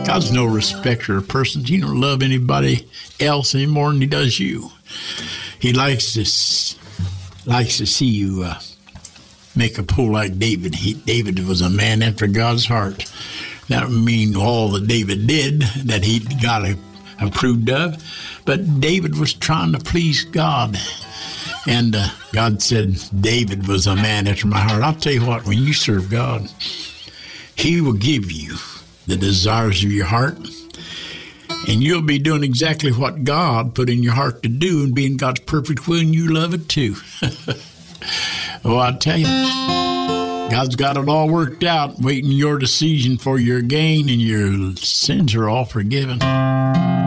God's no respecter of persons. He don't love anybody else any more than he does you. He likes to see you make a pull like David. David was a man after God's heart. That would mean all that David did that he got approved of. But David was trying to please God. And God said, David was a man after my heart. I'll tell you what, when you serve God, he will give you the desires of your heart. And you'll be doing exactly what God put in your heart to do and be in God's perfect will, and you love it too. Oh, I tell you, God's got it all worked out, waiting your decision for your gain, and your sins are all forgiven.